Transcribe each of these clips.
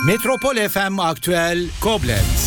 Metropol FM Aktüel Koblenz.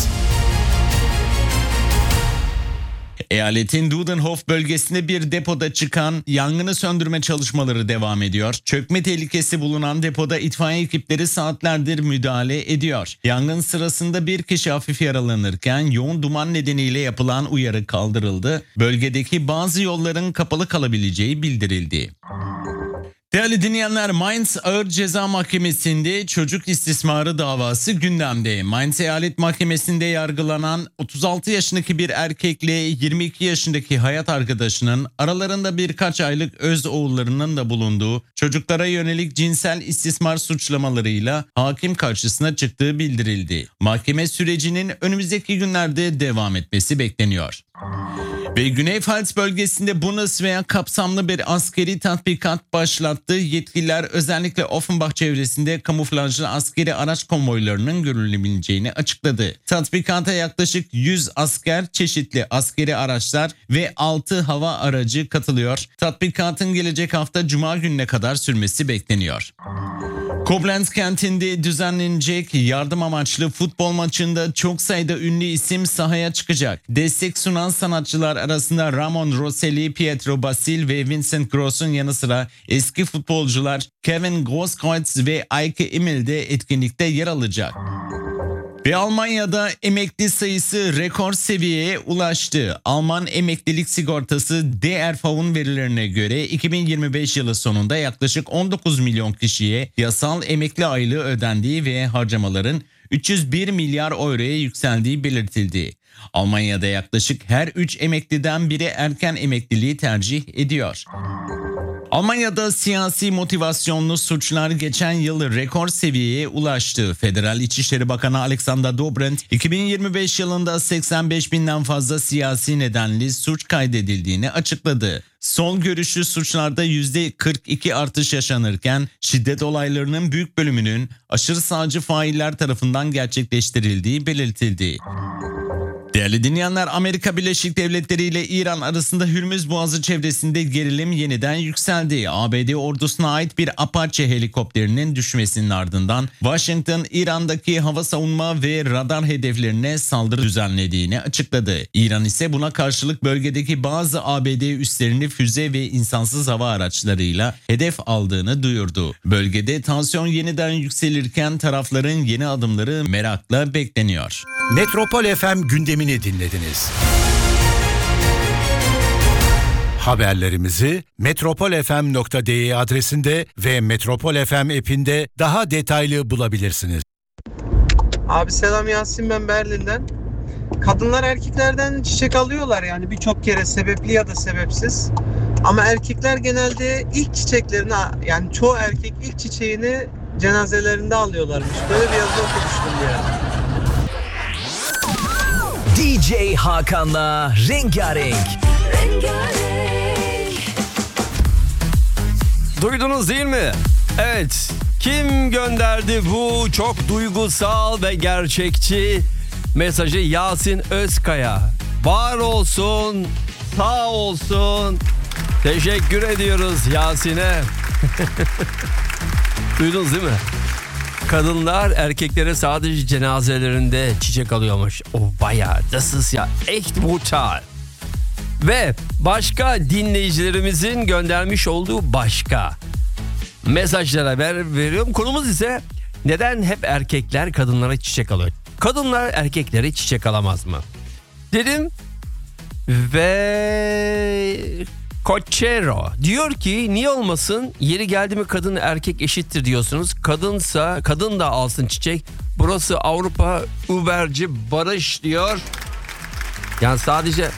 Eyaletin Dudenhof bölgesinde bir depoda çıkan yangını söndürme çalışmaları devam ediyor. Çökme tehlikesi bulunan depoda itfaiye ekipleri saatlerdir müdahale ediyor. Yangın sırasında bir kişi hafif yaralanırken yoğun duman nedeniyle yapılan uyarı kaldırıldı. Bölgedeki bazı yolların kapalı kalabileceği bildirildi. Değerli dinleyenler, Mainz Ağır Ceza Mahkemesi'nde çocuk istismarı davası gündemde. Mainz Eyalet Mahkemesi'nde yargılanan 36 yaşındaki bir erkekle 22 yaşındaki hayat arkadaşının aralarında birkaç aylık öz oğullarının da bulunduğu çocuklara yönelik cinsel istismar suçlamalarıyla hakim karşısına çıktığı bildirildi. Mahkeme sürecinin önümüzdeki günlerde devam etmesi bekleniyor. Ve Güney Pfalz bölgesinde Bundeswehr kapsamlı bir askeri tatbikat başlattı. Yetkililer özellikle Offenbach çevresinde kamuflajlı askeri araç konvoylarının görülebileceğini açıkladı. Tatbikata yaklaşık 100 asker, çeşitli askeri araçlar ve 6 hava aracı katılıyor. Tatbikatın gelecek hafta Cuma gününe kadar sürmesi bekleniyor. Koblenz kentinde düzenlenecek yardım amaçlı futbol maçında çok sayıda ünlü isim sahaya çıkacak. Destek sunan sanatçılar arasında Ramon Rosselli, Pietro Basil ve Vincent Gross'un yanı sıra eski futbolcular Kevin Grosskreutz ve Eike Immel de etkinlikte yer alacak. Ve Almanya'da emekli sayısı rekor seviyeye ulaştı. Alman emeklilik sigortası DRV'un verilerine göre 2025 yılı sonunda yaklaşık 19 milyon kişiye yasal emekli aylığı ödendiği ve harcamaların 301 milyar euroya yükseldiği belirtildi. Almanya'da yaklaşık her 3 emekliden biri erken emekliliği tercih ediyor. Almanya'da siyasi motivasyonlu suçlar geçen yıl rekor seviyeye ulaştı. Federal İçişleri Bakanı Alexander Dobrindt 2025 yılında 85 binden fazla siyasi nedenli suç kaydedildiğini açıkladı. Sol görüşlü suçlarda %42 artış yaşanırken şiddet olaylarının büyük bölümünün aşırı sağcı failler tarafından gerçekleştirildiği belirtildi. Değerli dinleyenler, Amerika Birleşik Devletleri ile İran arasında Hürmüz Boğazı çevresinde gerilim yeniden yükseldi. ABD ordusuna ait bir Apache helikopterinin düşmesinin ardından Washington, İran'daki hava savunma ve radar hedeflerine saldırı düzenlediğini açıkladı. İran ise buna karşılık bölgedeki bazı ABD üslerini füze ve insansız hava araçlarıyla hedef aldığını duyurdu. Bölgede tansiyon yeniden yükselirken tarafların yeni adımları merakla bekleniyor. Metropol FM gündemini dinlediniz. Haberlerimizi metropolfm.de adresinde ve Metropol FM app'inde daha detaylı bulabilirsiniz. Abi selam, Yasin ben Berlin'den. Kadınlar erkeklerden çiçek alıyorlar yani birçok kere, sebepli ya da sebepsiz. Ama erkekler genelde ilk çiçeklerini, yani çoğu erkek ilk çiçeğini cenazelerinde alıyorlarmış. Böyle bir yazı okumuştum ya. DJ Hakan'la Rengarenk. Duydunuz değil mi? Evet. Kim gönderdi bu çok duygusal ve gerçekçi mesajı? Yasin Özkaya. Var olsun, sağ olsun. Teşekkür ediyoruz Yasin'e. Duydunuz değil mi? Kadınlar erkeklere sadece cenazelerinde çiçek alıyormuş. O bayağı, das ist ya echt brutal. Ve başka dinleyicilerimizin göndermiş olduğu başka mesajlara veriyorum. Konumuz ise neden hep erkekler kadınlara çiçek alıyor? Kadınlar erkeklere çiçek alamaz mı? Dedim ve Cochero diyor ki niye olmasın, yeri geldi mi kadın erkek eşittir diyorsunuz. Kadın da alsın çiçek. Burası Avrupa, Uberci barış diyor. Yani sadece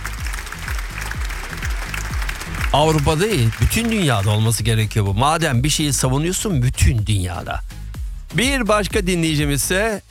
Avrupa değil, bütün dünyada olması gerekiyor bu. Madem bir şeyi savunuyorsun, bütün dünyada. Bir başka dinleyicimiz ise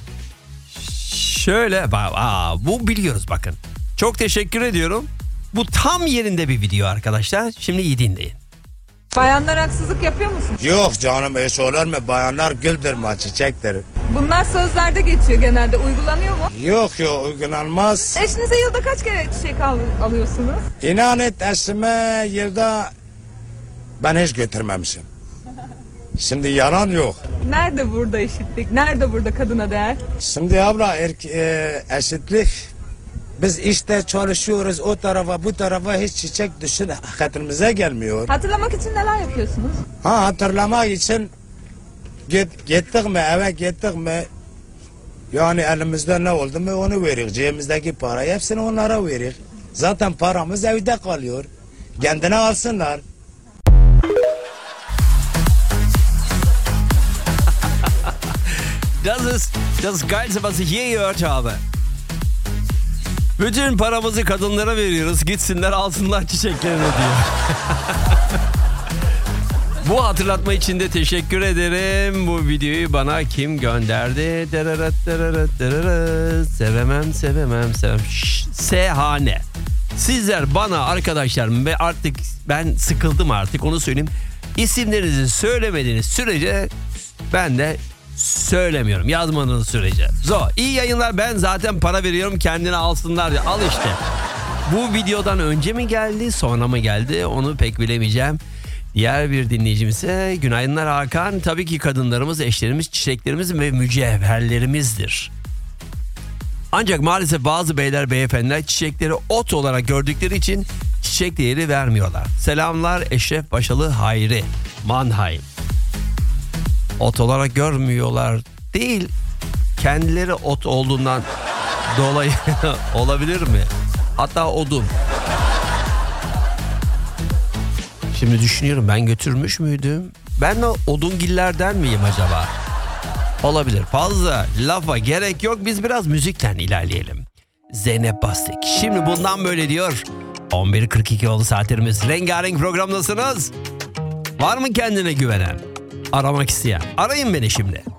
şöyle, bu biliyoruz bakın. Çok teşekkür ediyorum. Bu tam yerinde bir video arkadaşlar. Şimdi iyi dinleyin. Bayanlar haksızlık yapıyor musun? Yok canım, hiç olur mu? Bayanlar güldür mü, çiçektir. Bunlar sözlerde geçiyor genelde. Uygulanıyor mu? Yok uygulanmaz. Eşinize yılda kaç kere çiçek alıyorsunuz? İnan et, eşime yılda ben hiç götürmemişim. Şimdi yalan yok. Nerede burada eşitlik? Nerede burada kadına değer? Şimdi abla eşitlik, biz işte çalışıyoruz, o tarafa bu tarafa hiç çiçek düşün hatırımıza gelmiyor. Hatırlamak için neler yapıyorsunuz? Hatırlamak için gittik mi, eve gittik mi, yani elimizde ne oldu mu onu veririk. Cebimizdeki parayı hepsini onlara veririk. Zaten paramız evde kalıyor. Kendine alsınlar. Das ist das Geilste, was ich je gehört habe. Bütün paramızı kadınlara veriyoruz. Gitsinler alsınlar çiçeklerini diyor. Bu hatırlatma için de teşekkür ederim. Bu videoyu bana kim gönderdi? Sevemem. Sehane. Sizler bana arkadaşlarım ve artık ben sıkıldım artık onu söyleyeyim. İsimlerinizi söylemediğiniz sürece ben de söylemiyorum. Yazmadığınız sürece. İyi yayınlar, ben zaten para veriyorum kendine alsınlar diye. Al işte. Bu videodan önce mi geldi sonra mı geldi onu pek bilemeyeceğim. Diğer bir dinleyicimize günaydınlar Hakan. Tabii ki kadınlarımız, eşlerimiz, çiçeklerimiz ve mücevherlerimizdir. Ancak maalesef bazı beyler beyefendiler çiçekleri ot olarak gördükleri için çiçek değeri vermiyorlar. Selamlar Eşref Başalı Hayri, Mannheim. Ot olarak görmüyorlar değil, kendileri ot olduğundan dolayı olabilir mi? Hatta odun. Şimdi düşünüyorum, ben götürmüş müydüm? Ben de odungillerden miyim acaba? Olabilir. Fazla lafa gerek yok. Biz biraz müzikten ilerleyelim. Zeynep Bastık. Şimdi bundan böyle diyor. 11.42 oldu saatlerimiz. Rengarenk programdasınız. Var mı kendine güvenen? Aramak isteyen? Arayın beni şimdi.